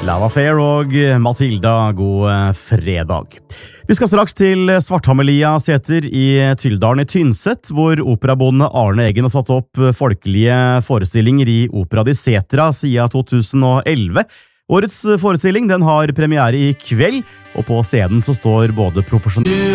Lava Fair og Matilda, god fredag. Vi skal straks til Svarthammerlia Seter i Tyldalen i Tynset, hvor operabonde Arne Eggen har satt opp folkelige forestillinger i Opera di Setra siden 2011. Årets forestilling den har premiere i kveld, og på scenen så står både profesjonelle